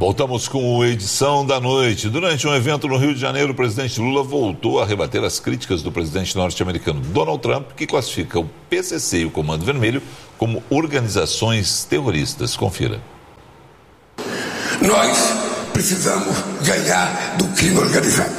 Voltamos com a edição da noite. Durante um evento no Rio de Janeiro, o presidente Lula voltou a rebater as críticas do presidente norte-americano Donald Trump, que classifica o PCC e o Comando Vermelho como organizações terroristas. Confira. Nós precisamos ganhar do crime organizado.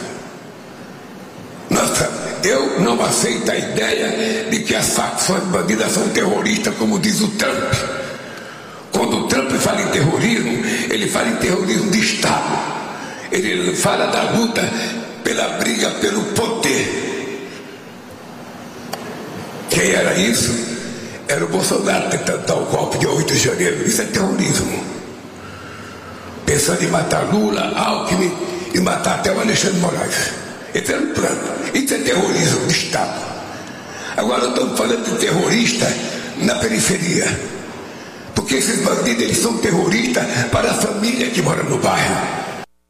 Eu não aceito a ideia de que as facções bandidas são terroristas, como diz o Trump. Quando o Trump fala em terrorismo, ele fala em terrorismo de Estado. Ele fala da luta pela briga pelo poder. Quem era isso? Era o Bolsonaro tentando dar o golpe de 8 de janeiro. Isso é terrorismo. Pensando em matar Lula, Alckmin e matar até o Alexandre de Moraes. Esse era o plano. Isso é terrorismo de Estado. Agora estamos falando de terrorista na periferia. Porque esses bandidos, eles são terroristas para a família que mora no bairro.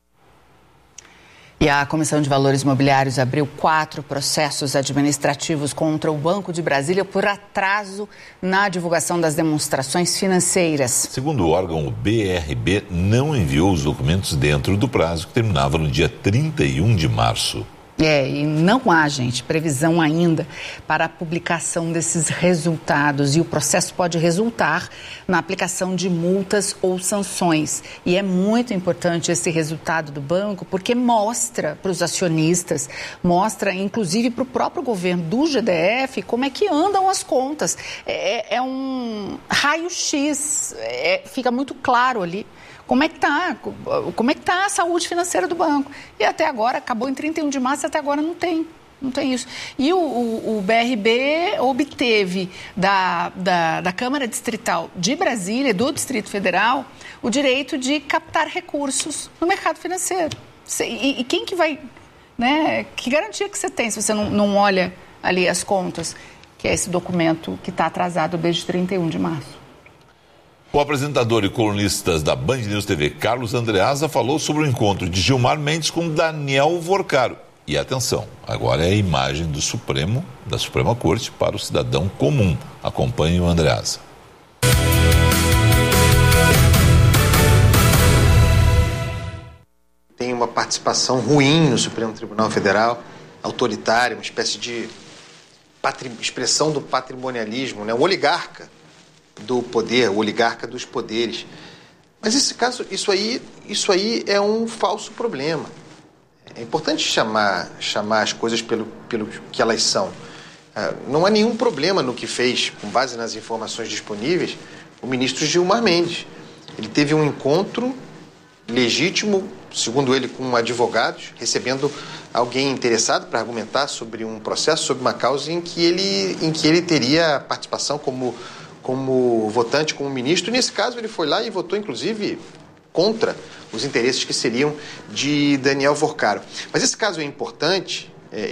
E a Comissão de Valores Imobiliários abriu 4 processos administrativos contra o Banco de Brasília por atraso na divulgação das demonstrações financeiras. Segundo o órgão, o BRB não enviou os documentos dentro do prazo que terminava no dia 31 de março. E não há, gente, previsão ainda para a publicação desses resultados e o processo pode resultar na aplicação de multas ou sanções. E é muito importante esse resultado do banco porque mostra para os acionistas, mostra inclusive para o próprio governo do GDF como é que andam as contas. É um raio-x, fica muito claro ali. Como é que está a saúde financeira do banco? E até agora, acabou em 31 de março, até agora não tem isso. E o BRB obteve da Câmara Distrital de Brasília, do Distrito Federal, o direito de captar recursos no mercado financeiro. E quem que vai, né? Que garantia que você tem se você não olha ali as contas, que é esse documento que está atrasado desde 31 de março? O apresentador e colunista da Band News TV, Carlos Andreasa, falou sobre o encontro de Gilmar Mendes com Daniel Vorcaro. E atenção, agora é a imagem da Suprema Corte para o cidadão comum. Acompanhe o Andreasa. Tem uma participação ruim no Supremo Tribunal Federal, autoritária, uma espécie de expressão do patrimonialismo, né? Um oligarca do poder, o oligarca dos poderes. Mas nesse caso, isso aí é um falso problema. É importante chamar as coisas pelo que elas são. Não há nenhum problema no que fez, com base nas informações disponíveis, o ministro Gilmar Mendes. Ele teve um encontro legítimo, segundo ele, com advogados, recebendo alguém interessado para argumentar sobre um processo, sobre uma causa em que ele teria participação como votante, como ministro. E nesse caso ele foi lá e votou, inclusive, contra os interesses que seriam de Daniel Vorcaro. Mas esse caso é importante,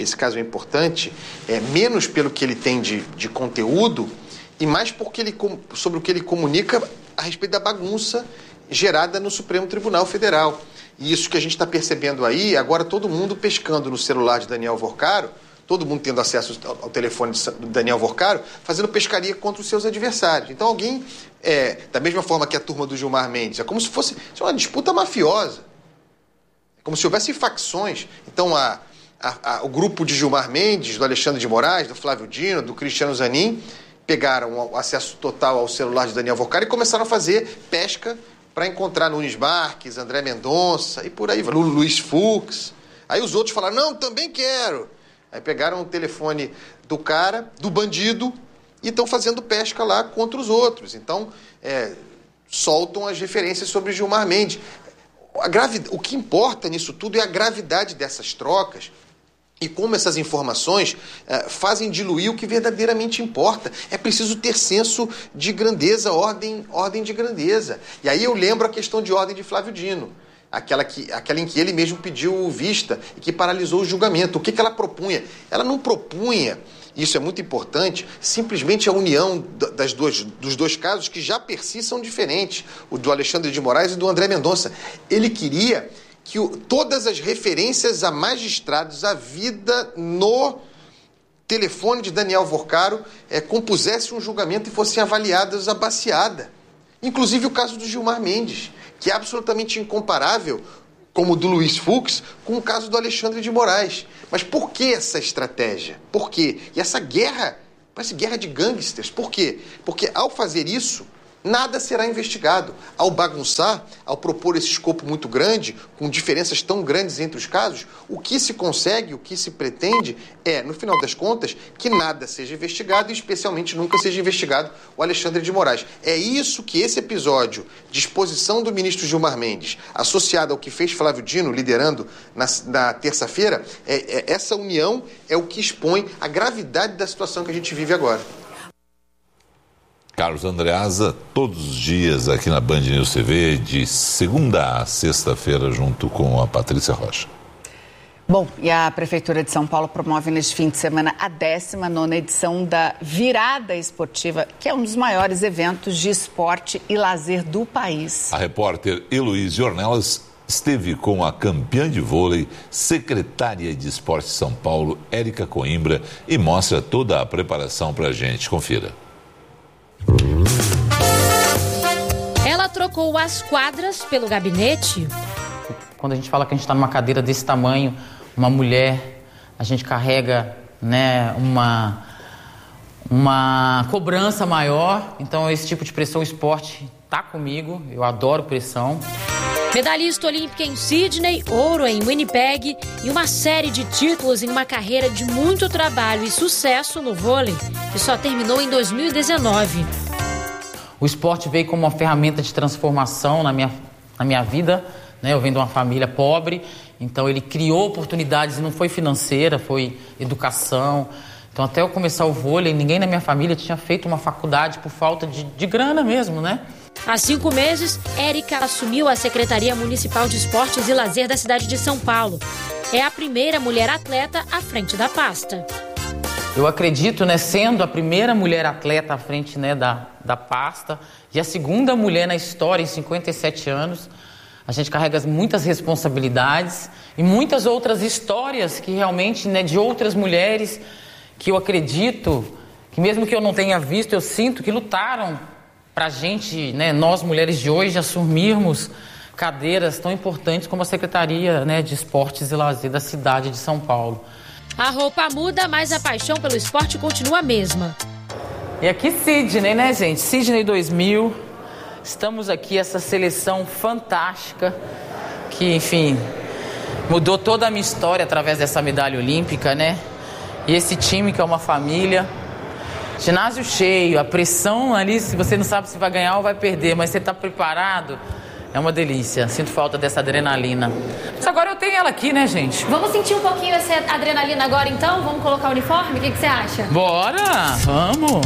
menos pelo que ele tem de conteúdo e mais sobre o que ele comunica a respeito da bagunça gerada no Supremo Tribunal Federal. E isso que a gente está percebendo aí, agora todo mundo pescando no celular de Daniel Vorcaro, todo mundo tendo acesso ao telefone do Daniel Vorcaro, fazendo pescaria contra os seus adversários. Então alguém, da mesma forma que a turma do Gilmar Mendes, é como se fosse uma disputa mafiosa. É como se houvesse facções. Então o grupo de Gilmar Mendes, do Alexandre de Moraes, do Flávio Dino, do Cristiano Zanin, pegaram o acesso total ao celular de Daniel Vorcaro e começaram a fazer pesca para encontrar Nunes Marques, André Mendonça e por aí, Luiz Fux. Aí os outros falaram, não, também quero. Aí pegaram o telefone do cara, do bandido, e estão fazendo pesca lá contra os outros. Então, soltam as referências sobre Gilmar Mendes. O que importa nisso tudo é a gravidade dessas trocas e como essas informações fazem diluir o que verdadeiramente importa. É preciso ter senso de grandeza, ordem de grandeza. E aí eu lembro a questão de ordem de Flávio Dino. Aquela em que ele mesmo pediu vista e que paralisou o julgamento. O que ela propunha? Ela não propunha, isso é muito importante, simplesmente a união dos dois casos que já per si são diferentes, o do Alexandre de Moraes e do André Mendonça. Ele queria que todas as referências a magistrados, a vida no telefone de Daniel Vorcaro compusessem um julgamento e fossem avaliadas a baseada. Inclusive o caso do Gilmar Mendes, que é absolutamente incomparável, como o do Luiz Fux, com o caso do Alexandre de Moraes. Mas por que essa estratégia? Por quê? E essa guerra, parece guerra de gangsters. Por quê? Porque ao fazer isso, nada será investigado. Ao bagunçar, ao propor esse escopo muito grande, com diferenças tão grandes entre os casos, o que se consegue, o que se pretende é, no final das contas, que nada seja investigado e especialmente nunca seja investigado o Alexandre de Moraes. É isso que esse episódio de exposição do ministro Gilmar Mendes, associado ao que fez Flávio Dino, liderando na terça-feira, essa união é o que expõe a gravidade da situação que a gente vive agora. Carlos Andreasa, todos os dias aqui na Band News TV, de segunda a sexta-feira, junto com a Patrícia Rocha. Bom, e a Prefeitura de São Paulo promove neste fim de semana a 19ª edição da Virada Esportiva, que é um dos maiores eventos de esporte e lazer do país. A repórter Heloísa Ornelas esteve com a campeã de vôlei, secretária de Esporte de São Paulo, Érica Coimbra, e mostra toda a preparação para a gente. Confira. Ela trocou as quadras pelo gabinete. Quando a gente fala que a gente está numa cadeira desse tamanho, uma mulher, a gente carrega, né, uma cobrança maior. Então esse tipo de pressão, o esporte está comigo, eu adoro pressão. Medalhista olímpica em Sydney, ouro em Winnipeg e uma série de títulos em uma carreira de muito trabalho e sucesso no vôlei, que só terminou em 2019. O esporte veio como uma ferramenta de transformação na minha vida, né? Eu venho de uma família pobre, então ele criou oportunidades, e não foi financeira, foi educação. Então até eu começar o vôlei, ninguém na minha família tinha feito uma faculdade por falta de grana mesmo, né? Há 5 meses, Érica assumiu a Secretaria Municipal de Esportes e Lazer da cidade de São Paulo. É a primeira mulher atleta à frente da pasta. Eu acredito, né, sendo a primeira mulher atleta à frente, né, da pasta e a segunda mulher na história em 57 anos, a gente carrega muitas responsabilidades e muitas outras histórias que realmente, né, de outras mulheres que eu acredito que mesmo que eu não tenha visto, eu sinto que lutaram para a gente, né, nós mulheres de hoje, assumirmos cadeiras tão importantes como a Secretaria, né, de Esportes e Lazer da cidade de São Paulo. A roupa muda, mas a paixão pelo esporte continua a mesma. E aqui Sydney, né, gente? Sydney 2000. Estamos aqui, essa seleção fantástica que, enfim, mudou toda a minha história através dessa medalha olímpica, né? E esse time que é uma família. Ginásio cheio, a pressão ali, se você não sabe se vai ganhar ou vai perder, mas você está preparado, é uma delícia. Sinto falta dessa adrenalina. Mas agora eu tenho ela aqui, né, gente? Vamos sentir um pouquinho essa adrenalina agora, então? Vamos colocar o uniforme? O que você acha? Bora! Vamos!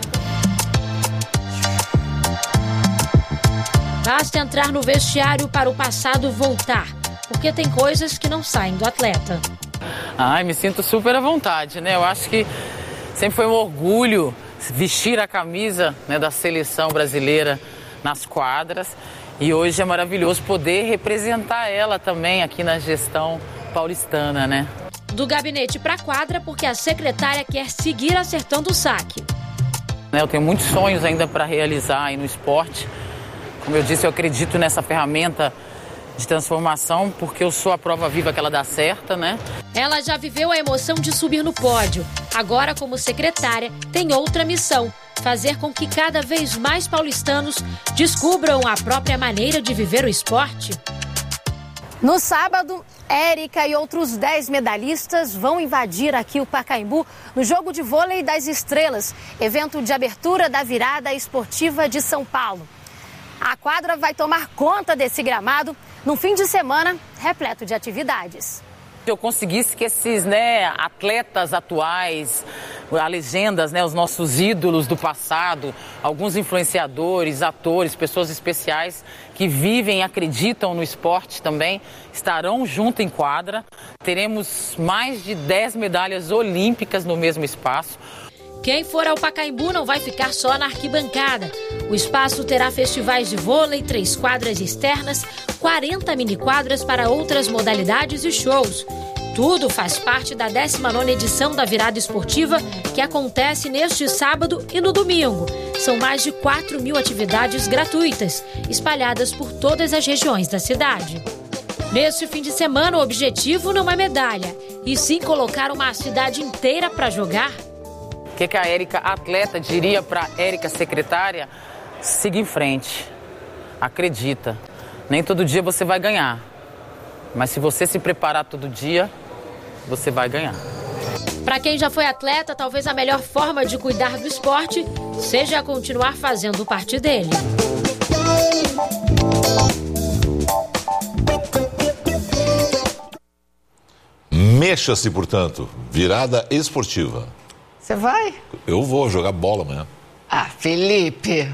Basta entrar no vestiário para o passado voltar, porque tem coisas que não saem do atleta. Ai, me sinto super à vontade, né? Eu acho que sempre foi um orgulho vestir a camisa, né, da seleção brasileira nas quadras. E hoje é maravilhoso poder representar ela também aqui na gestão paulistana, né? Do gabinete para a quadra, porque a secretária quer seguir acertando o saque. Eu tenho muitos sonhos ainda para realizar aí no esporte. Como eu disse, eu acredito nessa ferramenta de transformação, porque eu sou a prova viva que ela dá certo, né? Ela já viveu a emoção de subir no pódio. Agora, como secretária, tem outra missão: fazer com que cada vez mais paulistanos descubram a própria maneira de viver o esporte. No sábado, Érica e outros 10 medalhistas vão invadir aqui o Pacaembu no jogo de vôlei das estrelas, evento de abertura da Virada Esportiva de São Paulo. A quadra vai tomar conta desse gramado num fim de semana repleto de atividades. Eu conseguisse que esses, né, atletas atuais, as legendas, né, os nossos ídolos do passado, alguns influenciadores, atores, pessoas especiais que vivem e acreditam no esporte também, estarão junto em quadra. Teremos mais de 10 medalhas olímpicas no mesmo espaço. Quem for ao Pacaembu não vai ficar só na arquibancada. O espaço terá festivais de vôlei, 3 quadras externas, 40 mini-quadras para outras modalidades e shows. Tudo faz parte da 19ª edição da Virada Esportiva, que acontece neste sábado e no domingo. São mais de 4.000 atividades gratuitas, espalhadas por todas as regiões da cidade. Neste fim de semana, o objetivo não é medalha, e sim colocar uma cidade inteira para jogar. O que a Érica, atleta, diria para a Érica, secretária? Siga em frente. Acredita. Nem todo dia você vai ganhar. Mas se você se preparar todo dia, você vai ganhar. Para quem já foi atleta, talvez a melhor forma de cuidar do esporte seja continuar fazendo parte dele. Mexa-se, portanto, virada esportiva. Você vai? Eu vou jogar bola amanhã. Felipe.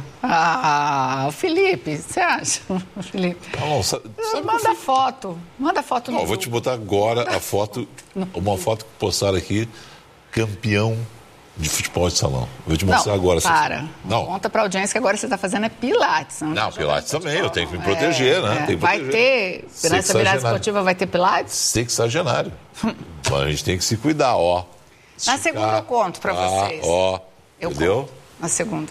Felipe, você acha? Felipe. Não, sabe manda foto. Manda foto no Vou te botar agora a foto, uma foto que postaram aqui, campeão de futebol de salão. Vou te mostrar agora. Não. Conta pra audiência que agora você tá fazendo pilates. Não, pilates também, eu tenho que me proteger, né? Tem que vai ter, nessa virada esportiva vai ter pilates? Sexagenário. A gente tem que se cuidar, ó. Na segunda eu conto pra vocês. Entendeu? Na segunda.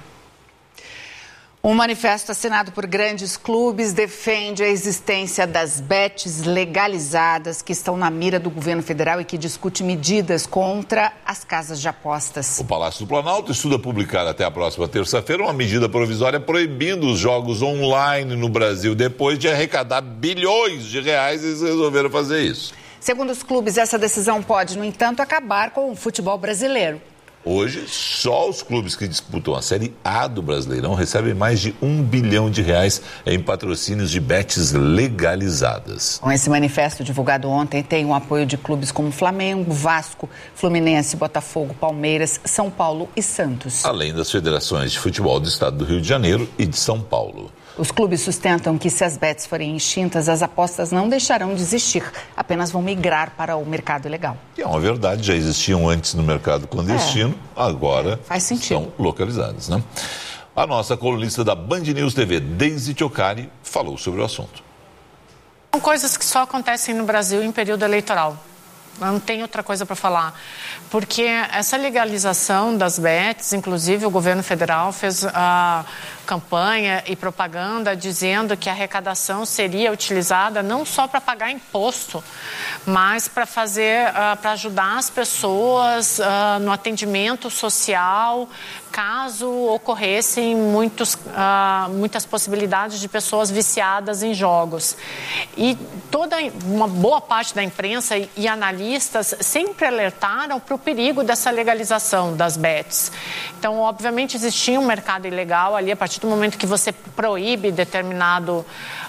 Um manifesto assinado por grandes clubes defende a existência das bets legalizadas que estão na mira do governo federal e que discute medidas contra as casas de apostas. O Palácio do Planalto estuda publicar até a próxima terça-feira uma medida provisória proibindo os jogos online no Brasil. Depois de arrecadar bilhões de reais, eles resolveram fazer isso. Segundo os clubes, essa decisão pode, no entanto, acabar com o futebol brasileiro. Hoje, só os clubes que disputam a Série A do Brasileirão recebem mais de R$1 bilhão em patrocínios de bets legalizadas. Com esse manifesto divulgado ontem, tem o apoio de clubes como Flamengo, Vasco, Fluminense, Botafogo, Palmeiras, São Paulo e Santos. Além das federações de futebol do estado do Rio de Janeiro e de São Paulo. Os clubes sustentam que se as bets forem extintas, as apostas não deixarão de existir, apenas vão migrar para o mercado ilegal. E é uma verdade, já existiam antes no mercado clandestino, agora são localizadas, né? A nossa colunista da Band News TV, Deise Ciocari, falou sobre o assunto. São coisas que só acontecem no Brasil em período eleitoral. Não tem outra coisa para falar. Porque essa legalização das bets, inclusive o governo federal fez a campanha e propaganda dizendo que a arrecadação seria utilizada não só para pagar imposto, mas para para ajudar as pessoas no atendimento social, caso ocorressem muitas possibilidades de pessoas viciadas em jogos. E uma boa parte da imprensa e analistas sempre alertaram para o perigo dessa legalização das bets. Então, obviamente, existia um mercado ilegal ali. A partir do momento que você proíbe determinado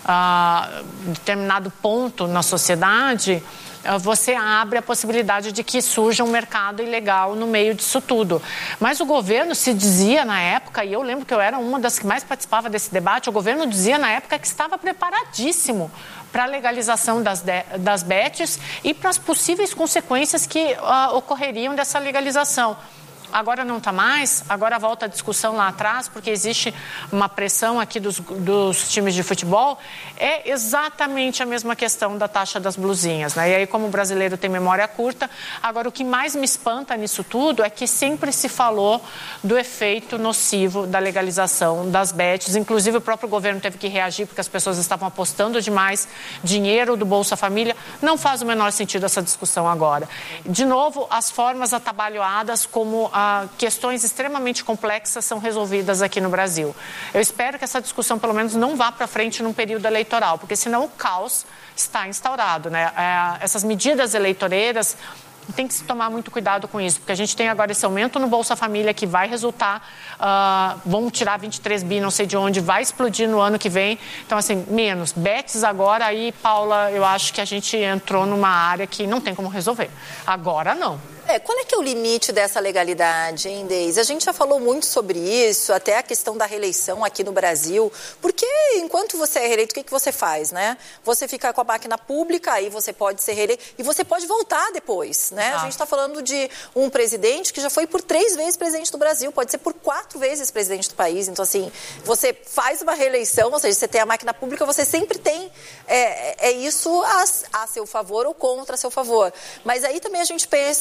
ponto na sociedade, você abre a possibilidade de que surja um mercado ilegal no meio disso tudo. Mas o governo se dizia na época, e eu lembro que eu era uma das que mais participava desse debate, o governo dizia na época que estava preparadíssimo para a legalização das bets e para as possíveis consequências que ocorreriam dessa legalização. Agora não está mais, agora volta a discussão lá atrás, porque existe uma pressão aqui dos times de futebol. É exatamente a mesma questão da taxa das blusinhas, né? E aí, como o brasileiro tem memória curta, agora o que mais me espanta nisso tudo é que sempre se falou do efeito nocivo da legalização das bets. Inclusive, o próprio governo teve que reagir porque as pessoas estavam apostando demais dinheiro do Bolsa Família. Não faz o menor sentido essa discussão agora. De novo, as formas atabalhoadas como questões extremamente complexas são resolvidas aqui no Brasil. Eu espero que essa discussão, pelo menos, não vá para frente num período eleitoral, porque senão o caos está instaurado, né? Essas medidas eleitoreiras, tem que se tomar muito cuidado com isso, porque a gente tem agora esse aumento no Bolsa Família que vai resultar, vão tirar 23 bi, não sei de onde, vai explodir no ano que vem. Então, assim, menos. Bets agora, aí, Paula, eu acho que a gente entrou numa área que não tem como resolver. Agora, não. Qual é que é o limite dessa legalidade, hein, Deise? A gente já falou muito sobre isso, até a questão da reeleição aqui no Brasil, porque enquanto você é reeleito, o que você faz, né? Você fica com a máquina pública, aí você pode ser reeleito e você pode voltar depois, né? A gente está falando de um presidente que já foi por 3 vezes presidente do Brasil, pode ser por 4 vezes presidente do país. Então, assim, você faz uma reeleição, ou seja, você tem a máquina pública, você sempre tem isso a seu favor ou contra a seu favor. Mas aí também a gente pensa,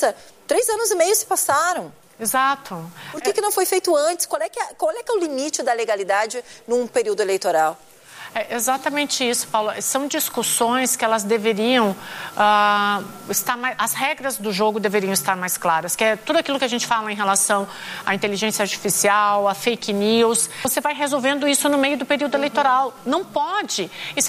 3 anos e meio se passaram. Exato. Por que não foi feito antes? Qual é que é o limite da legalidade num período eleitoral? É exatamente isso, Paulo. São discussões que elas deveriam estar mais... As regras do jogo deveriam estar mais claras, que é tudo aquilo que a gente fala em relação à inteligência artificial, a fake news. Você vai resolvendo isso no meio do período eleitoral. Não pode. Isso